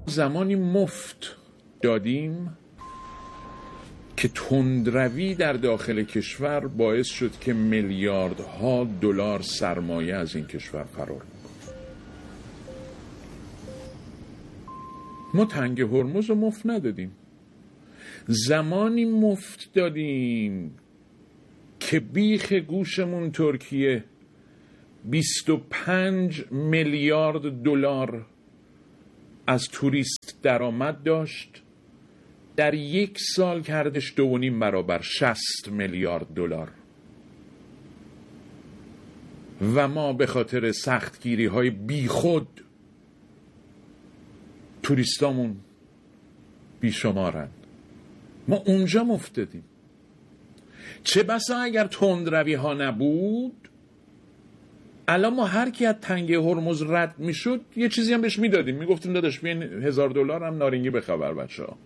زمانی مفت دادیم که تندروی در داخل کشور باعث شد که میلیاردها دلار سرمایه از این کشور فرار کنه. ما تنگ هرمز رو مفت ندادیم، زمانی مفت دادیم که بیخ گوشمون ترکیه 25 میلیارد دلار از توریست درآمد داشت، در 1 سال کردش 2.5 برابر 60 میلیارد دلار و ما به خاطر سختگیری های بیخود توریستامون بیشمارن. ما اونجا مفت دادیم. چه بسا اگر تندروی ها نبود الان ما هر کی از تنگه هرمز رد میشد یه چیزی هم بهش میدادیم، میگفتیم داداش بیاین 1000 دلار هم نارنگی بخبر بچه‌ها.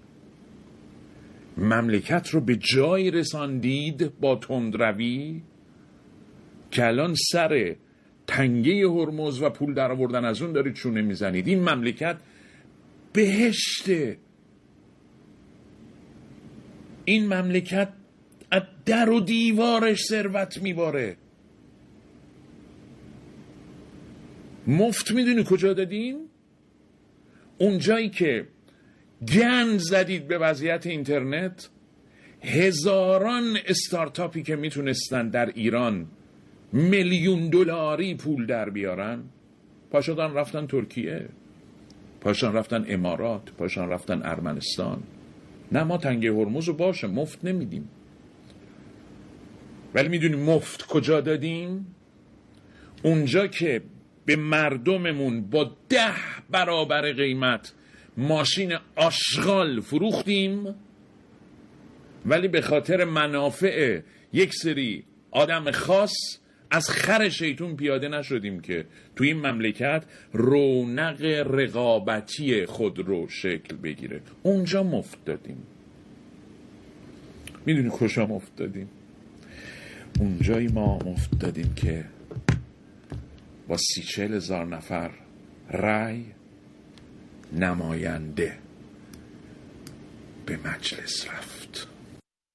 مملکت رو به جایی رساندید با تندروی که الان سر تنگه هرمز و پول در آوردن از اون دارید چونه میزنید. این مملکت بهشته، این مملکت از در و دیوارش ثروت میباره. مفت میدونی کجا دادیم؟ اونجایی که گند زدید به وضعیت اینترنت، هزاران استارتاپی که میتونستن در ایران میلیون دلاری پول در بیارن پاشدان رفتن ترکیه، پاشدان رفتن امارات، پاشدان رفتن ارمنستان. نه ما تنگه هرمز رو باشه مفت نمیدیم، ولی میدونی مفت کجا دادیم؟ اونجا که به مردممون با 10 برابر قیمت ماشین آشغال فروختیم، ولی به خاطر منافع یک سری آدم خاص از خر شیطون پیاده نشدیم که توی این مملکت رونق رقابتی خودرو شکل بگیره. اونجا مفت دادیم. میدونی کجا مفت دادیم؟ اونجایی ما مفت دادیم که با 30-40 هزار نفر رای نماینده به مجلس رفت.